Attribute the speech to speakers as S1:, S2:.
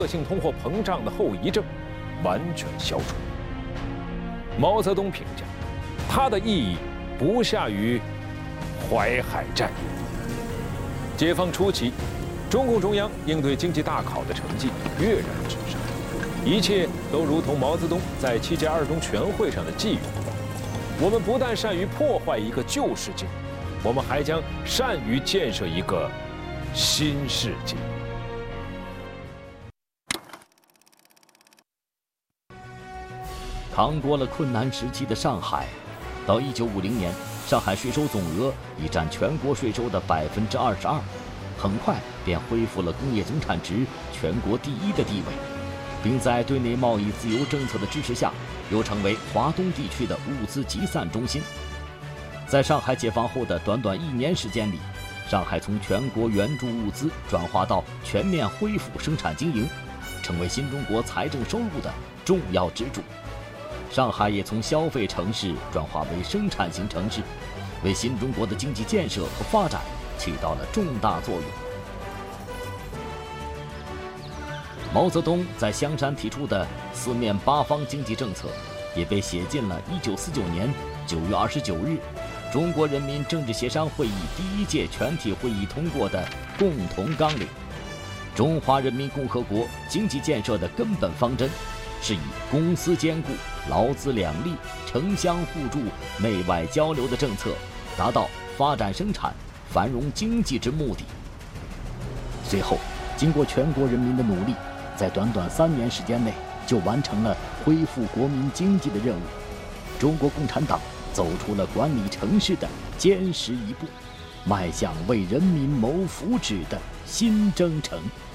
S1: 恶性通货膨胀的后遗症完全消除。毛泽东评价，它的意义不下于淮海战役。解放初期，中共中央应对经济大考的成绩跃然纸上，一切都如同毛泽东在7届2中全会上的寄语：我们不但善于破坏一个旧世界，我们还将善于建设一个新世界。
S2: 扛过了困难时期的上海，到1950年，上海税收总额已占全国税收的22%，很快便恢复了工业总产值全国第1的地位，并在对内贸易自由政策的支持下，又成为华东地区的物资集散中心。在上海解放后的短短1年时间里，上海从全国援助物资转化到全面恢复生产经营，成为新中国财政收入的重要支柱。上海也从消费城市转化为生产型城市，为新中国的经济建设和发展起到了重大作用。毛泽东在香山提出的四面八方经济政策，也被写进了1949年9月29日中国人民政治协商会议第1届全体会议通过的共同纲领。中华人民共和国经济建设的根本方针是以公私兼顾、劳资两利、城乡互助、内外交流的政策，达到发展生产、繁荣经济之目的。随后，经过全国人民的努力，在短短3年时间内就完成了恢复国民经济的任务。中国共产党走出了管理城市的坚实一步，迈向为人民谋福祉的新征程。